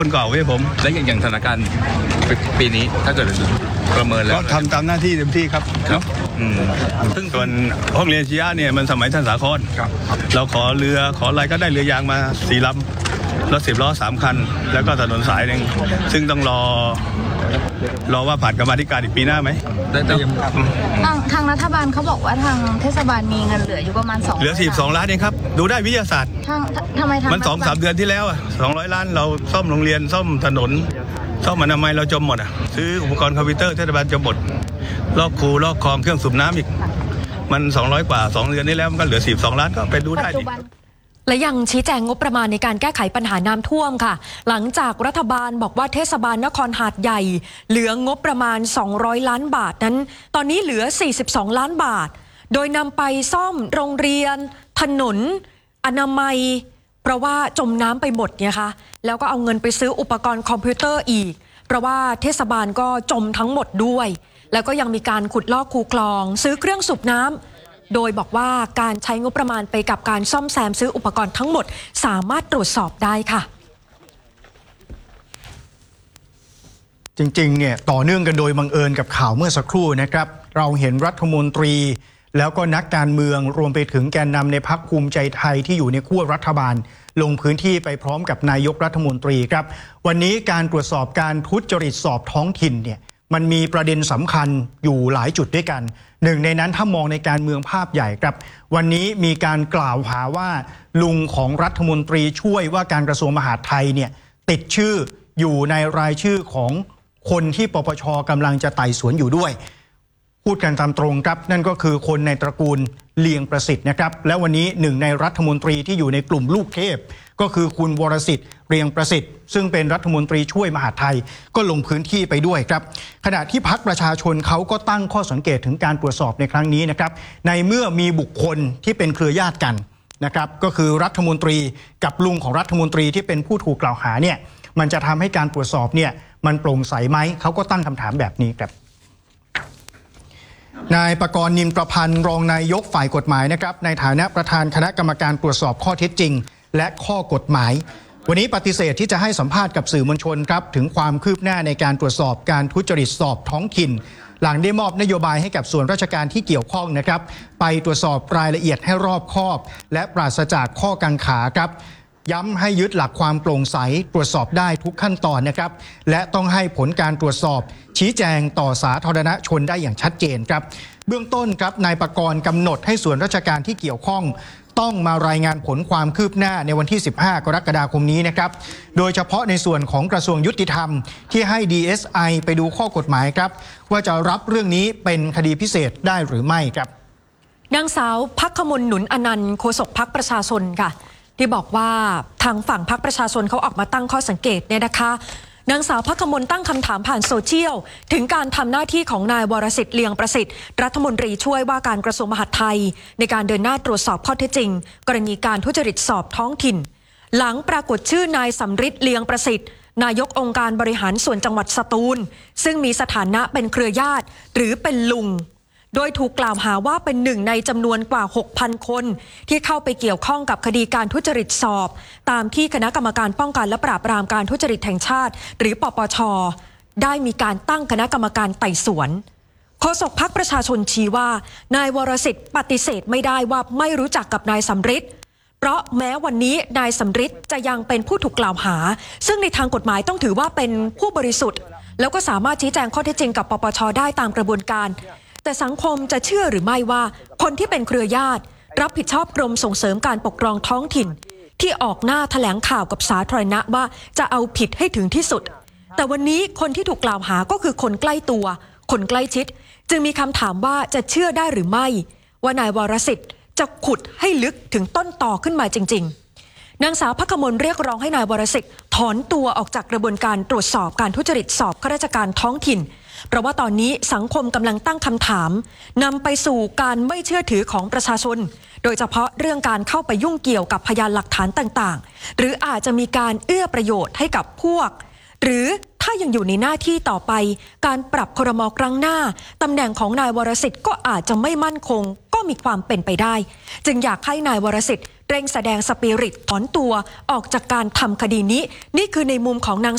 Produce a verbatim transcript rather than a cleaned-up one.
คนเก่าไว้ผมและอย่างอย่างสถานการณ์ปีนี้ถ้าเกิดประเมินแล้วก็ทำตามหน้าที่เต็มที่ครับเนาะซึ่งส่วนห้องเรียนชียะเนี่ยมันสมัยท่านสาครเราขอเรือขออะไรก็ได้เรือยางมาสี่ลำรถสิบล้อสามคันแล้วก็ถนนสายหนึ่งซึ่งต้องรอรอว่าผ่านกรรมาธิการอีกปีหน้าไหมได้ยังทางทางรัฐบาลเขาบอกว่าทางเทศบาลมีเงินเหลืออยู่ประมาณสองเหลือสี่สิบสองล้านเองครับดูได้วิทยาศาสตร์ทางทำไมทางมันสองสามเดือนที่แล้วอ่ะสองร้อยล้านเราซ่อมโรงเรียนซ่อมถนนซ่อมอนามัยเราจมหมดอ่ะซื้ออุปกรณ์คอมพิวเตอร์เทศบาลจมหมดลอกคูลอกคลองเครื่องสูบน้ำอีกมันสองร้อยกว่าสองเดือนนี้แล้วมันก็เหลือสี่สิบสองล้านก็ไปดูได้ดิและยังชี้แจงงบประมาณในการแก้ไขปัญหาน้ำท่วมค่ะหลังจากรัฐบาลบอกว่าเทศบาลนครหาดใหญ่เหลืองบประมาณสองร้อยล้านบาทนั้นตอนนี้เหลือสี่สิบสองล้านบาทโดยนำไปซ่อมโรงเรียนถนนอนามัยเพราะว่าจมน้ำไปหมดเนี่ยค่ะแล้วก็เอาเงินไปซื้ออุปกรณ์คอมพิวเตอร์อีกเพราะว่าเทศบาลก็จมทั้งหมดด้วยแล้วก็ยังมีการขุดลอกคูคลองซื้อเครื่องสูบน้ำโดยบอกว่าการใช้งบประมาณไปกับการซ่อมแซมซื้ออุปกรณ์ทั้งหมดสามารถตรวจสอบได้ค่ะจริงๆเนี่ยต่อเนื่องกันโดยบังเอิญกับข่าวเมื่อสักครู่นะครับเราเห็นรัฐมนตรีแล้วก็นักการเมืองรวมไปถึงแกนนำในพรรคภูมิใจไทยที่อยู่ในขั้วรัฐบาลลงพื้นที่ไปพร้อมกับนายกรัฐมนตรีครับวันนี้การตรวจสอบการทุจริตสอบท้องถิ่นเนี่ยมันมีประเด็นสำคัญอยู่หลายจุดด้วยกันหนึ่งในนั้นถ้ามองในการเมืองภาพใหญ่ครับวันนี้มีการกล่าวหาว่าลุงของรัฐมนตรีช่วยว่าการกระทรวงมหาดไทยเนี่ยติดชื่ออยู่ในรายชื่อของคนที่ปปช.กำลังจะไต่สวนอยู่ด้วยพูดกันตามตรงครับนั่นก็คือคนในตระกูลเลียงประสิทธิ์นะครับและวันนี้หนึ่งในรัฐมนตรีที่อยู่ในกลุ่มลูกเทพก็คือคุณวรสิทธิ์เรียงประสิทธิ์ซึ่งเป็นรัฐมนตรีช่วยมหาดไทยก็ลงพื้นที่ไปด้วยครับขณะที่พรรคประชาชนเขาก็ตั้งข้อสังเกตถึงการตรวจสอบในครั้งนี้นะครับในเมื่อมีบุคคลที่เป็นเครือญาติกันนะครับก็คือรัฐมนตรีกับลุงของรัฐมนตรีที่เป็นผู้ถูกกล่าวหาเนี่ยมันจะทำให้การตรวจสอบเนี่ยมันโปร่งใสไหมเขาก็ตั้งคำถามแบบนี้ครับนายประกรณ์นินประพันธ์รองนายกฝ่ายกฎหมายนะครับในฐานะประธานคณะกรรมการตรวจสอบข้อเท็จจริงและข้อกฎหมายวันนี้ปฏิเสธที่จะให้สัมภาษณ์กับสื่อมวลชนครับถึงความคืบหน้าในการตรวจสอบการทุจริตสอบท้องถิ่นหลังได้มอบนโยบายให้กับส่วนราชการที่เกี่ยวข้องนะครับไปตรวจสอบรายละเอียดให้รอบคอบและปราศจากข้อกังขาครับย้ำให้ยึดหลักความโปร่งใสตรวจสอบได้ทุกขั้นตอนนะครับและต้องให้ผลการตรวจสอบชี้แจงต่อสาธารณชนได้อย่างชัดเจนครับเบื้องต้นครับนายประกรณ์กำหนดให้ส่วนราชการที่เกี่ยวข้องต้องมารายงานผลความคืบหน้าในวันที่สิบห้ากรกฎาคมนี้นะครับโดยเฉพาะในส่วนของกระทรวงยุติธรรมที่ให้ ดี เอส ไอ ไปดูข้อกฎหมายครับว่าจะรับเรื่องนี้เป็นคดีพิเศษได้หรือไม่ครับนางสาวภัคมลหนุนอนันต์โฆษกพรรคประชาชนค่ะที่บอกว่าทางฝั่งพรรคประชาชนเขาออกมาตั้งข้อสังเกตเนี่ยนะคะนางสาวภัคมลตั้งคำถามผ่านโซเชียลถึงการทำหน้าที่ของนายวรสิทธิ์เลียงประสิทธิ์รัฐมนตรีช่วยว่าการกระทรวงมหาดไทยในการเดินหน้าตรวจสอบข้อเท็จจริงกรณีการทุจริตสอบท้องถิ่นหลังปรากฏชื่อนายสำริดเลียงประสิทธิ์นายกองค์การบริหารส่วนจังหวัดสตูลซึ่งมีสถานะเป็นเครือญาติหรือเป็นลุงโดยถูกกล่าวหาว่าเป็นหนึ่งในจำนวนกว่า หกพัน คนที่เข้าไปเกี่ยวข้องกับคดีการทุจริตสอบตามที่คณะกรรมการป้องกันและปราบปรามการทุจริตแห่งชาติหรือปปช.ได้มีการตั้งคณะกรรมการไต่สวนโฆษกพรรคประชาชนชี้ว่านายวรสิทธิ์ปฏิเสธไม่ได้ว่าไม่รู้จักกับนายสำริดเพราะแม้วันนี้นายสำริดจะยังเป็นผู้ถูกกล่าวหาซึ่งในทางกฎหมายต้องถือว่าเป็นผู้บริสุทธิ์แล้วก็สามารถชี้แจงข้อเท็จจริงกับปปช.ได้ตามกระบวนการแต่สังคมจะเชื่อหรือไม่ว่าคนที่เป็นเครือญาติรับผิดชอบกรมส่งเสริมการปกครองท้องถิ่นที่ออกหน้าแถลงข่าวกับสาธารณะว่าจะเอาผิดให้ถึงที่สุดแต่วันนี้คนที่ถูกกล่าวหาก็คือคนใกล้ตัวคนใกล้ชิดจึงมีคำถามว่าจะเชื่อได้หรือไม่ว่านายวรสิทธิ์จะขุดให้ลึกถึงต้นตอขึ้นมาจริงๆนางสาวภัคมลเรียกร้องให้นายวรสิทธิ์ถอนตัวออกจากกระบวนการตรวจสอบการทุจริตสอบข้าราชการท้องถิ่นเพราะว่าตอนนี้สังคมกำลังตั้งคำถามนำไปสู่การไม่เชื่อถือของประชาชนโดยเฉพาะเรื่องการเข้าไปยุ่งเกี่ยวกับพยานหลักฐานต่างๆหรืออาจจะมีการเอื้อประโยชน์ให้กับพวกหรือถ้ายังอยู่ในหน้าที่ต่อไปการปรับครม.ครั้งหน้าตำแหน่งของนายวรสิทธิ์ก็อาจจะไม่มั่นคงก็มีความเป็นไปได้จึงอยากให้นายวรสิทธิ์เร่งแสดงสปิริตถอนตัวออกจากการทำคดีนี้นี่คือในมุมของนาง